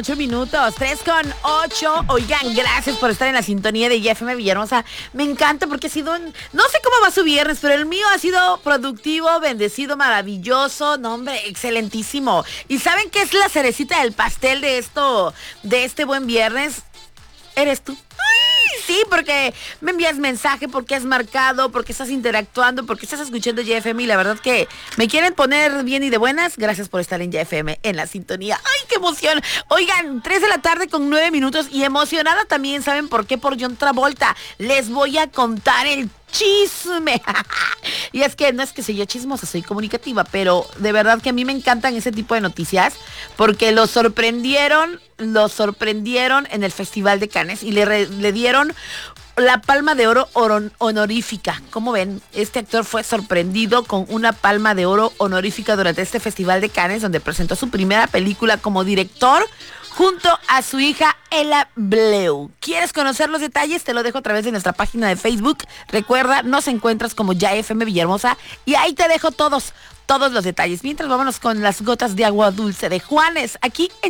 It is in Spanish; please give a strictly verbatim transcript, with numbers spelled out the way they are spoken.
ocho minutos, tres con ocho. Oigan, gracias por estar en la sintonía de Ya F M Villahermosa. Me encanta porque ha sido, un, no sé cómo va su viernes, pero el mío ha sido productivo, bendecido, maravilloso. No, hombre, excelentísimo. ¿Y saben qué es la cerecita del pastel de esto, de este buen viernes? Eres tú. Sí, porque me envías mensaje, porque has marcado, porque estás interactuando, porque estás escuchando Ya F M y la verdad que me quieren poner bien y de buenas. Gracias por estar en Ya F M, en la sintonía. ¡Ay, qué emoción! Oigan, tres de la tarde con nueve minutos y emocionada también, ¿saben por qué? Por John Travolta. Les voy a contar el chisme. Y es que no es que sea yo chismosa, soy comunicativa, pero de verdad que a mí me encantan ese tipo de noticias porque lo sorprendieron, lo sorprendieron en el Festival de Cannes y le, re, le dieron la palma de oro honorífica. Como ven, este actor fue sorprendido con una palma de oro honorífica durante este Festival de Cannes, donde presentó su primera película como director junto a su hija Ella Bleu. ¿Quieres conocer los detalles? Te lo dejo a través de nuestra página de Facebook. Recuerda, nos encuentras como Ya F M Villahermosa y ahí te dejo todos, todos los detalles. Mientras vámonos con las gotas de agua dulce de Juanes, aquí en